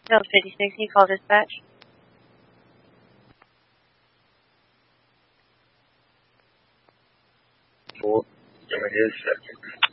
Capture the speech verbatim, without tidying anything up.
Details fifty-six, he called dispatch. Four, give me just a second.